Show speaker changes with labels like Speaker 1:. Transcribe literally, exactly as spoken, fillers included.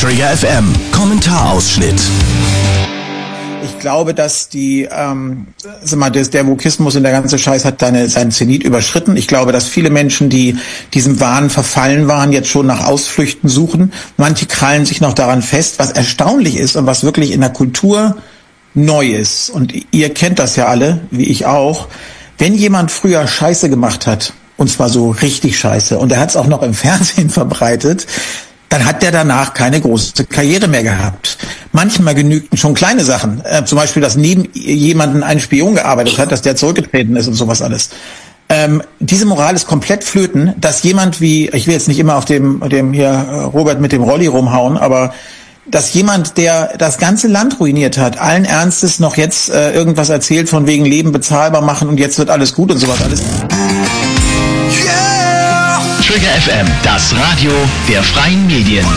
Speaker 1: Trigger F M Kommentarausschnitt.
Speaker 2: Ich glaube, dass die, ähm, sag mal, der, der Wokismus und der ganze Scheiß hat seine, seinen Zenit überschritten. Ich glaube, dass viele Menschen, die diesem Wahn verfallen waren, jetzt schon nach Ausflüchten suchen. Manche krallen sich noch daran fest, was erstaunlich ist und was wirklich in der Kultur neu ist. Und ihr kennt das ja alle, wie ich auch. Wenn jemand früher Scheiße gemacht hat, und zwar so richtig Scheiße, und er hat es auch noch im Fernsehen verbreitet, dann hat der danach keine große Karriere mehr gehabt. Manchmal genügten schon kleine Sachen, äh, zum Beispiel, dass neben jemanden ein Spion gearbeitet hat, dass der zurückgetreten ist und sowas alles. Ähm, diese Moral ist komplett flöten, dass jemand wie, ich will jetzt nicht immer auf dem, dem hier Robert mit dem Rolli rumhauen, aber dass jemand, der das ganze Land ruiniert hat, allen Ernstes noch jetzt äh, irgendwas erzählt von wegen Leben bezahlbar machen und jetzt wird alles gut und sowas alles.
Speaker 1: Trigger F M, das Radio der freien Medien.